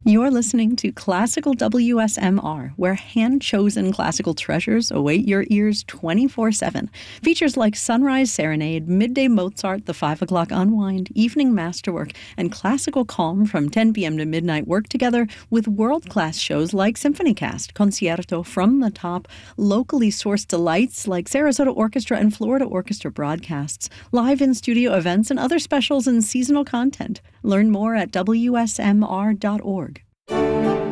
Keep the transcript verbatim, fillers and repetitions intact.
You're listening to Classical W S M R, where hand-chosen classical treasures await your ears twenty-four seven. Features like Sunrise Serenade, Midday Mozart, The Five O'Clock Unwind, Evening Masterwork, and Classical Calm from ten p.m. to midnight work together with world-class shows like SymphonyCast, Concierto, From the Top, locally sourced delights like Sarasota Orchestra and Florida Orchestra broadcasts, live in-studio events, and other specials and seasonal content. Learn more at W S M R dot org.